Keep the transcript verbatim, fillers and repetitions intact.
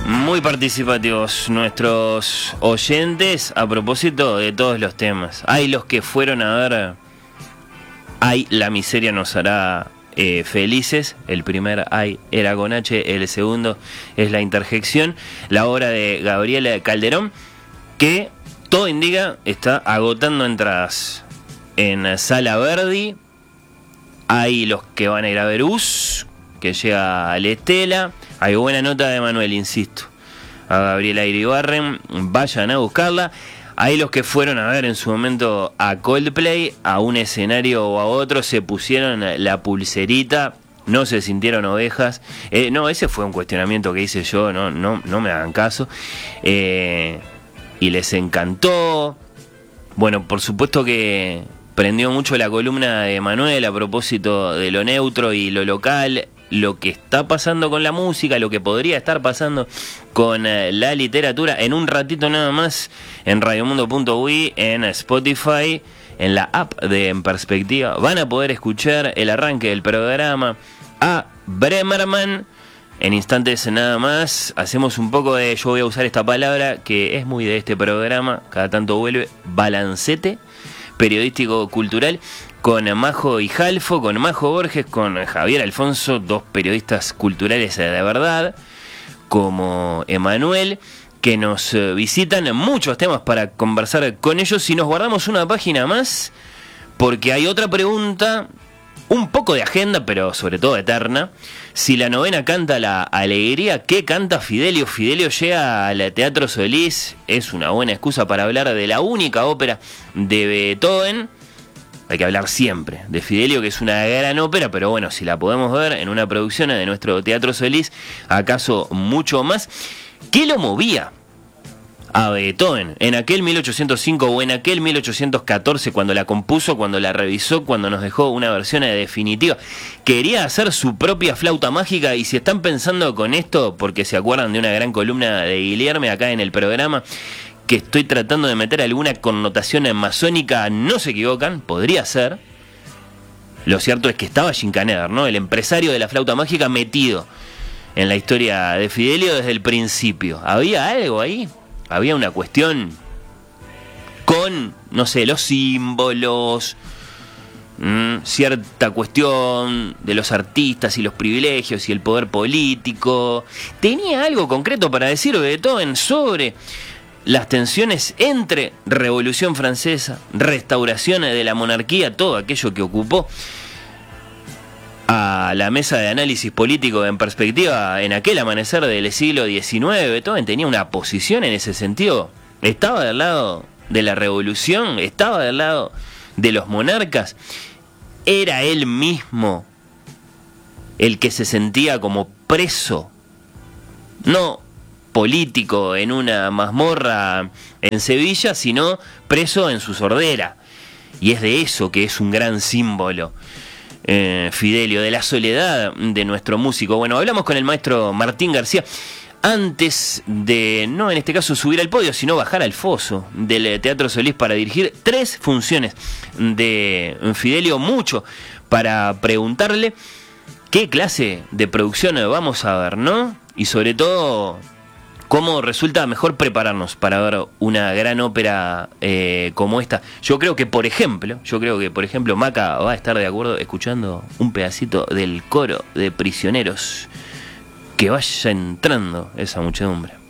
Muy participativos nuestros oyentes a propósito de todos los temas. Hay los que fueron a ver Ay, la miseria nos hará eh, felices. El primer Ay era con H, el segundo es La interjección, la obra de Gabriela Calderón, que todo indica está agotando entradas en Sala Verdi. Hay los que van a ir a ver Us, que llega a la Estela. Hay buena nota de Manuel, insisto. A Gabriela Iribarren, vayan a buscarla. Hay los que fueron a ver en su momento a Coldplay, a un escenario o a otro, se pusieron la pulserita, no se sintieron ovejas. Eh, no, ese fue un cuestionamiento que hice yo, no, no, no me hagan caso. Eh, y les encantó. Bueno, por supuesto que prendió mucho la columna de Manuel a propósito de lo neutro y lo local, lo que está pasando con la música, lo que podría estar pasando con eh, la literatura. En un ratito nada más en radiomundo punto uy, en Spotify, en la app de En Perspectiva, van a poder escuchar el arranque del programa a Bremerman. En instantes nada más hacemos un poco de, yo voy a usar esta palabra que es muy de este programa, cada tanto vuelve, balancete periodístico cultural, con Majo y Jalfo, con Majo Borges, con Javier Alfonso, dos periodistas culturales de verdad, como Emanuel, que nos visitan muchos temas para conversar con ellos. Si nos guardamos una página más, porque hay otra pregunta, un poco de agenda, pero sobre todo eterna. Si la novena canta la alegría, ¿qué canta Fidelio? Fidelio llega al Teatro Solís, es una buena excusa para hablar de la única ópera de Beethoven. Hay que hablar siempre de Fidelio, que es una gran ópera, pero bueno, si la podemos ver en una producción de nuestro Teatro Solís, acaso mucho más. ¿Qué lo movía a Beethoven en aquel mil ochocientos cinco o en aquel mil ochocientos catorce, cuando la compuso, cuando la revisó, cuando nos dejó una versión definitiva? Quería hacer su propia flauta mágica, y si están pensando con esto, porque se acuerdan de una gran columna de Guilherme acá en el programa, que estoy tratando de meter alguna connotación masónica, no se equivocan, podría ser. Lo cierto es que estaba Shinkaneder, ¿no? El empresario de la flauta mágica, metido en la historia de Fidelio desde el principio. ¿Había algo ahí? Había una cuestión con, no sé, los símbolos, mmm, cierta cuestión de los artistas y los privilegios y el poder político. ¿Tenía algo concreto para decir Beethoven sobre las tensiones entre Revolución Francesa, restauración de la monarquía, todo aquello que ocupó a la mesa de análisis político En Perspectiva en aquel amanecer del siglo diecinueve? Beethoven tenía una posición en ese sentido. Estaba del lado de la revolución, estaba del lado de los monarcas. Era él mismo el que se sentía como preso, no político en una mazmorra en Sevilla, sino preso en su sordera. Y es de eso que es un gran símbolo, eh, Fidelio, de la soledad de nuestro músico. Bueno, hablamos con el maestro Martín García antes de, no en este caso subir al podio, sino bajar al foso del Teatro Solís para dirigir tres funciones de Fidelio. Mucho para preguntarle qué clase de producción vamos a ver, ¿no? Y sobre todo, cómo resulta mejor prepararnos para ver una gran ópera eh, como esta. Yo creo que, por ejemplo, yo creo que, por ejemplo, Maca va a estar de acuerdo escuchando un pedacito del coro de Prisioneros. Que vaya entrando esa muchedumbre.